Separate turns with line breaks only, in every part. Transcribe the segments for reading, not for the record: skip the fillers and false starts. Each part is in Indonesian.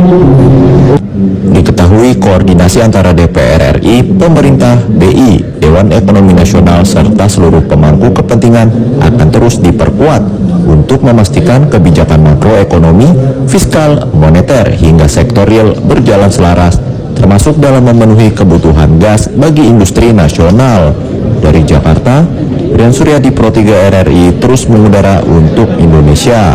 Diketahui koordinasi antara DPR RI, pemerintah, BI, Dewan Ekonomi Nasional, serta seluruh pemangku kepentingan akan terus diperkuat untuk memastikan kebijakan makroekonomi, fiskal, moneter, hingga sektor real berjalan selaras, termasuk dalam memenuhi kebutuhan gas bagi industri nasional. Dari Jakarta, Brian Suryadi, Pro 3 RRI, terus mengudara untuk Indonesia.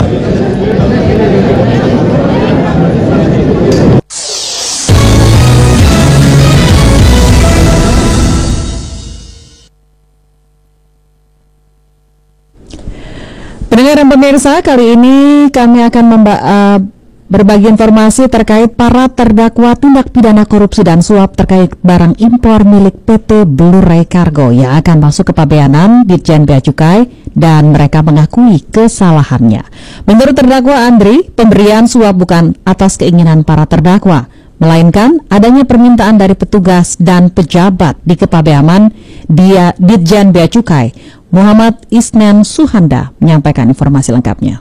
Pendengar dan pemirsa, kali ini kami akan berbagi informasi terkait para terdakwa tindak pidana korupsi dan suap terkait barang impor milik PT Blue Ray Cargo yang akan masuk ke pabeanan Ditjen Bea Cukai, dan mereka mengakui kesalahannya. Menurut terdakwa Andri, pemberian suap bukan atas keinginan para terdakwa, melainkan adanya permintaan dari petugas dan pejabat di kepabeanan Ditjen Bea Cukai. Muhammad Isnan Suhanda menyampaikan informasi lengkapnya.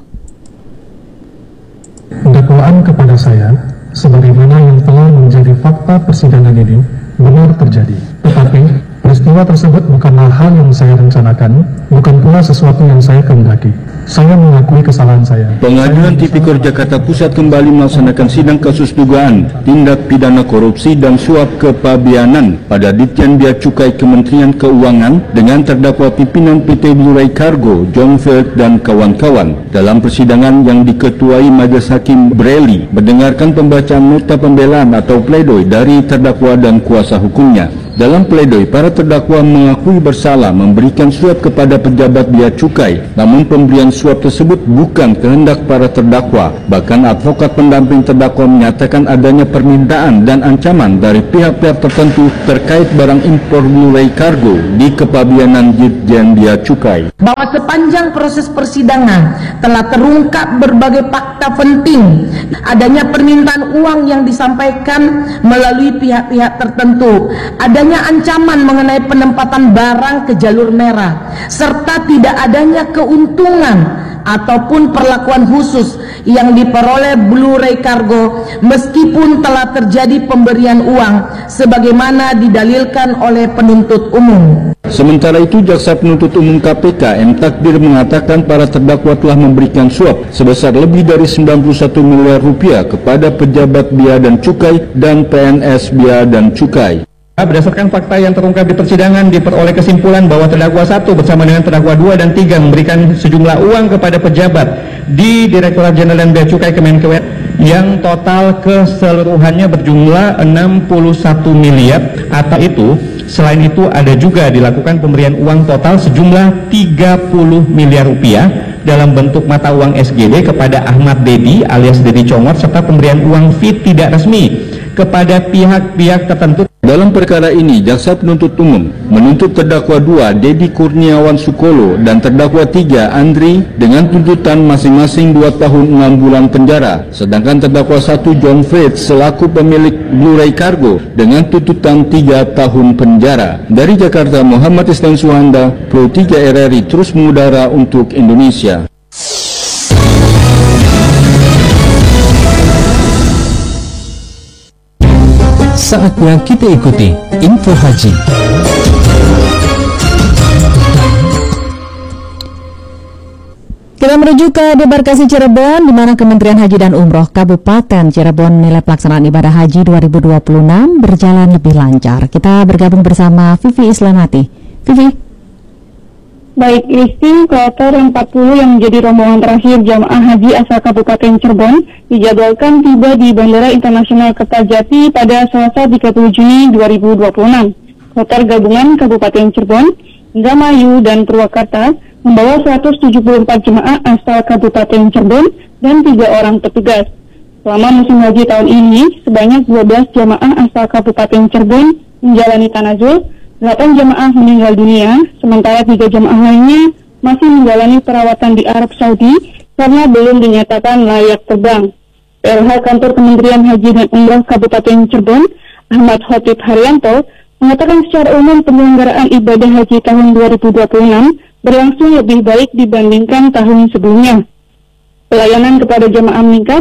Dakwaan kepada saya, sebagaimana yang telah menjadi fakta persidangan ini, benar terjadi. Tetapi peristiwa tersebut bukanlah hal yang saya rencanakan, bukan pula sesuatu yang saya kehendaki. Saya mengakui kesalahan saya.
Pengadilan Tipikor Jakarta Pusat kembali melaksanakan sidang kasus dugaan tindak pidana korupsi dan suap kepabeanan pada Ditjen Bea Cukai Kementerian Keuangan dengan terdakwa pimpinan PT Blue Ray Cargo, John Feld dan kawan-kawan. Dalam persidangan yang diketuai Majelis Hakim Breli, mendengarkan pembacaan nota pembelaan atau pledoi dari terdakwa dan kuasa hukumnya. Dalam pledoi, para terdakwa mengakui bersalah memberikan suap kepada pejabat bea cukai, namun pemberian suap tersebut bukan kehendak para terdakwa. Bahkan advokat pendamping terdakwa menyatakan adanya permintaan dan ancaman dari pihak-pihak tertentu terkait barang impor Blue Ray Cargo di kepabeanan Ditjen Bea Cukai.
Bahwa sepanjang proses persidangan telah terungkap berbagai fakta penting, adanya permintaan uang yang disampaikan melalui pihak-pihak tertentu, adanya ancaman mengenai penempatan barang ke jalur merah, serta tidak adanya keuntungan ataupun perlakuan khusus yang diperoleh Blue Ray Cargo meskipun telah terjadi pemberian uang sebagaimana didalilkan oleh penuntut umum.
Sementara itu, Jaksa Penuntut Umum KPK M. Takdir mengatakan para terdakwa telah memberikan suap sebesar lebih dari 91 miliar rupiah kepada pejabat bea dan cukai dan PNS bea dan cukai.
Berdasarkan fakta yang terungkap di persidangan, diperoleh kesimpulan bahwa terdakwa 1 bersama dengan terdakwa 2 dan 3 memberikan sejumlah uang kepada pejabat di Direktorat Jenderal Bea Cukai Kemenkeu yang total keseluruhannya berjumlah 61 miliar. Atau itu, selain itu ada juga dilakukan pemberian uang total sejumlah 30 miliar rupiah dalam bentuk mata uang SGD kepada Ahmad Dedi alias Dedi Congor, serta pemberian uang fee tidak resmi kepada pihak-pihak tertentu.
Dalam perkara ini, Jaksa Penuntut Umum menuntut terdakwa 2 Dedi Kurniawan Sukolo dan terdakwa 3 Andri dengan tuntutan masing-masing 2 tahun 6 bulan penjara, sedangkan terdakwa 1 John Fred selaku pemilik Blue Ray Cargo dengan tuntutan 3 tahun penjara. Dari Jakarta, Muhammad Isnan Suhanda, Pro 3 RRI, terus mengudara untuk Indonesia.
Saatnya kita ikuti info haji.
Kita menuju ke debarkasi Cirebon, di mana Kementerian Haji dan Umroh Kabupaten Cirebon menilai pelaksanaan ibadah haji 2026 berjalan lebih lancar. Kita bergabung bersama Vivi Islamati. Vivi.
Baik, Listi, kloter 40 yang menjadi rombongan terakhir jamaah haji asal Kabupaten Cirebon dijadwalkan tiba di Bandara Internasional Kertajati pada Selasa 30 Juni 2026. Kloter gabungan Kabupaten Cirebon, Indramayu, dan Purwakarta membawa 174 jemaah asal Kabupaten Cirebon dan 3 orang petugas. Selama musim haji tahun ini, sebanyak 12 jemaah asal Kabupaten Cirebon menjalani tanazul, 8 jemaah meninggal dunia, sementara 3 jemaah lainnya masih menjalani perawatan di Arab Saudi karena belum dinyatakan layak terbang. PLH Kantor Kementerian Haji dan Umroh Kabupaten Cirebon, Ahmad Khotib Haryanto, mengatakan secara umum penyelenggaraan ibadah haji tahun 2026 berlangsung lebih baik dibandingkan tahun sebelumnya. Pelayanan kepada jemaah meningkat,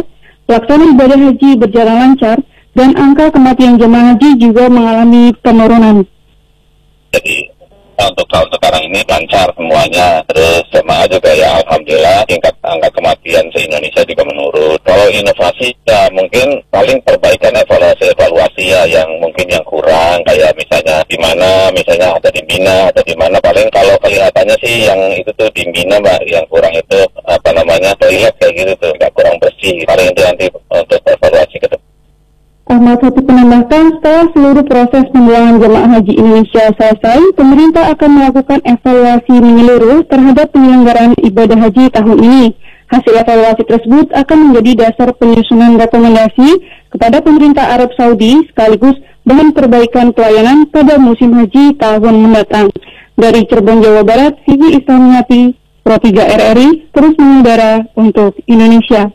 Pelaksanaan ibadah haji berjalan lancar dan angka kematian jemaah haji juga mengalami penurunan.
Jadi untuk tahun sekarang ini lancar semuanya, terus jemaah juga ya alhamdulillah tingkat angka kematian se-Indonesia juga menurun. Kalau inovasi ya mungkin paling perbaikan evaluasi ya yang mungkin yang kurang, kayak misalnya di mana misalnya ada di Mina atau di mana, paling kalau kelihatannya sih yang itu tuh di Mina Mbak, yang kurang itu toilet kayak gitu tuh nggak kurang bersih, paling itu nanti untuk evaluasi ke depan.
Ahmad Hatip menambahkan, setelah seluruh proses pemulangan jemaah haji Indonesia selesai, pemerintah akan melakukan evaluasi menyeluruh terhadap penyelenggaraan ibadah haji tahun ini. Hasil evaluasi tersebut akan menjadi dasar penyusunan rekomendasi kepada pemerintah Arab Saudi sekaligus bahan perbaikan pelayanan pada musim haji tahun mendatang. Dari Cirebon, Jawa Barat, Vivi Islamiati, Pro 3 RRI, terus mengudara untuk Indonesia.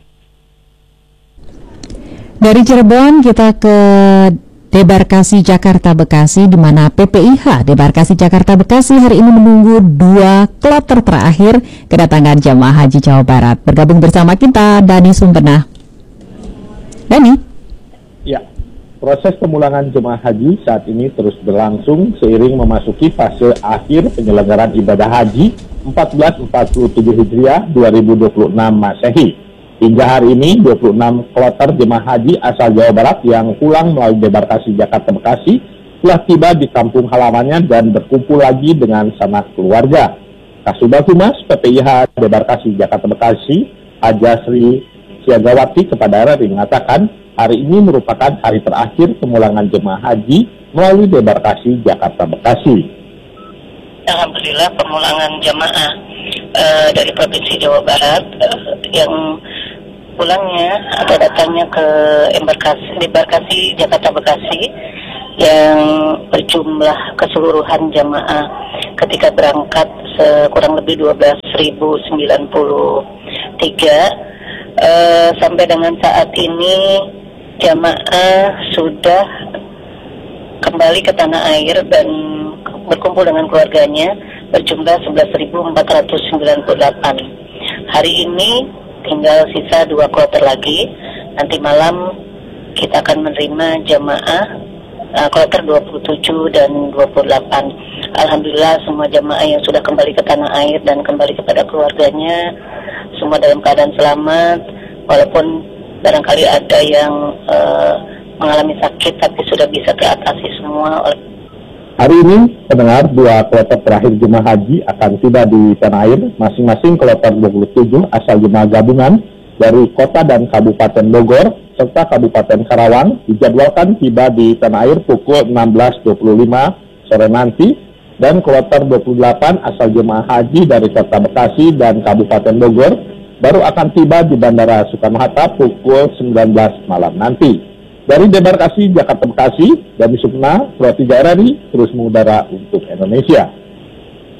Dari Cirebon kita ke Debarkasi Jakarta Bekasi, di mana PPIH Debarkasi Jakarta Bekasi hari ini menunggu 2 kloter terakhir kedatangan jemaah haji Jawa Barat. Bergabung bersama kita Dani Sumbenah. Dani.
Ya, proses pemulangan jemaah haji saat ini terus berlangsung seiring memasuki fase akhir penyelenggaraan ibadah haji 1447 Hijriah 2026 Masehi. Hingga hari ini, 26 kloter jemaah haji asal Jawa Barat yang pulang melalui Debarkasi Jakarta Bekasi telah tiba di kampung halamannya dan berkumpul lagi dengan sanak keluarga. Kasubag Humas PPIH Debarkasi Jakarta Bekasi, Haja Sri Siagawati kepada RRI mengatakan hari ini merupakan hari terakhir pemulangan jemaah haji melalui Debarkasi Jakarta Bekasi.
Alhamdulillah pemulangan jemaah dari Provinsi Jawa Barat yang pulangnya atau datangnya ke Debarkasi Jakarta Bekasi yang berjumlah keseluruhan jamaah ketika berangkat kurang lebih 12.093 sampai dengan saat ini jamaah sudah kembali ke tanah air dan berkumpul dengan keluarganya berjumlah 11.498. Hari ini tinggal sisa 2 kloter lagi. Nanti malam kita akan menerima jamaah kloter 27 dan 28. Alhamdulillah semua jamaah yang sudah kembali ke tanah air dan kembali kepada keluarganya semua dalam keadaan selamat, walaupun barangkali ada yang mengalami sakit tapi sudah bisa teratasi semua.
Hari ini, pendengar, 2 kloter terakhir jemaah haji akan tiba di tanah air. Masing-masing kloter 27 asal jemaah gabungan dari kota dan Kabupaten Bogor serta Kabupaten Karawang dijadwalkan tiba di tanah air pukul 16.25 sore nanti, dan kloter 28 asal jemaah haji dari Kota Bekasi dan Kabupaten Bogor baru akan tiba di Bandara Soekarno-Hatta pukul 19 malam nanti. Dari Debarkasi Jakarta Bekasi, Dani Sumbenah, Pro 3 RRI, terus mengudara untuk Indonesia.